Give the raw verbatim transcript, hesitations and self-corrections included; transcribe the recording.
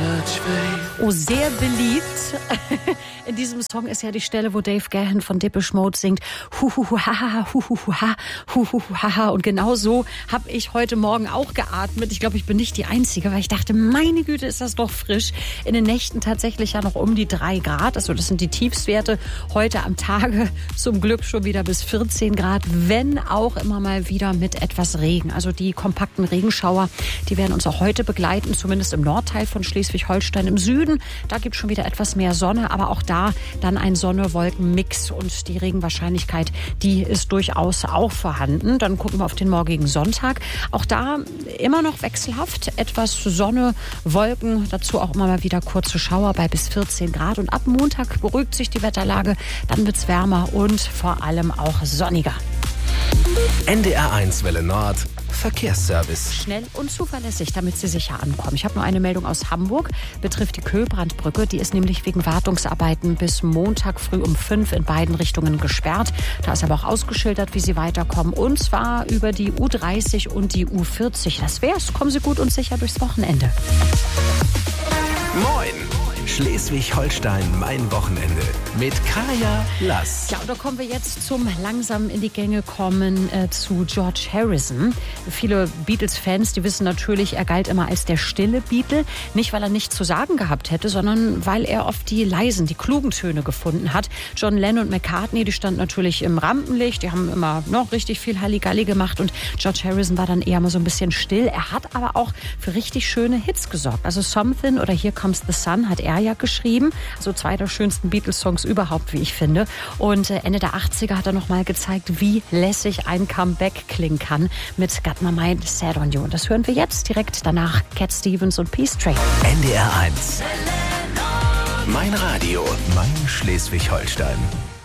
Oh, sehr beliebt. In diesem Song ist ja die Stelle, wo Dave Gahan von Depeche Mode singt Huhuhuhaha, Huhuhuha, Huhuhuhaha. Und genau so habe ich heute Morgen auch geatmet. Ich glaube, ich bin nicht die Einzige, weil ich dachte, meine Güte, ist das doch frisch. In den Nächten tatsächlich ja noch um die drei Grad. Also das sind die Tiefstwerte. Heute am Tage zum Glück schon wieder bis vierzehn Grad, wenn auch immer mal wieder mit etwas Regen. Also die kompakten Regenschauer, die werden uns auch heute begleiten, zumindest im Nordteil von Schleswig-Holstein. Im Süden, da gibt es schon wieder etwas mehr Sonne, aber auch da dann ein Sonne-Wolken-Mix und die Regenwahrscheinlichkeit, die ist durchaus auch vorhanden. Dann gucken wir auf den morgigen Sonntag. Auch da immer noch wechselhaft, etwas Sonne, Wolken, dazu auch immer mal wieder kurze Schauer bei bis vierzehn Grad. Und ab Montag beruhigt sich die Wetterlage, dann wird es wärmer und vor allem auch sonniger. N D R eins Welle Nord, Verkehrsservice. Schnell und zuverlässig, damit Sie sicher ankommen. Ich habe nur eine Meldung aus Hamburg, betrifft die Köhlbrandbrücke. Die ist nämlich wegen Wartungsarbeiten bis Montag früh um fünf in beiden Richtungen gesperrt. Da ist aber auch ausgeschildert, wie Sie weiterkommen. Und zwar über die U dreißig und die U vierzig. Das wär's. Kommen Sie gut und sicher durchs Wochenende. Moin! Schleswig-Holstein, mein Wochenende mit Kaya Lass. Ja, und da kommen wir jetzt zum langsam in die Gänge kommen äh, zu George Harrison. Viele Beatles-Fans, die wissen natürlich, er galt immer als der stille Beatle. Nicht, weil er nichts zu sagen gehabt hätte, sondern weil er oft die leisen, die klugen Töne gefunden hat. John Lennon und McCartney, die standen natürlich im Rampenlicht. Die haben immer noch richtig viel Halligalli gemacht. Und George Harrison war dann eher mal so ein bisschen still. Er hat aber auch für richtig schöne Hits gesorgt. Also Something oder Here Comes the Sun hat er ja geschrieben. Also zwei der schönsten Beatles-Songs überhaupt, wie ich finde. Und Ende der achtziger hat er noch mal gezeigt, wie lässig ein Comeback klingen kann mit Got My Mind Set on You. Und das hören wir jetzt direkt danach. Cat Stevens und Peace Train. N D R eins. Mein Radio, mein Schleswig-Holstein.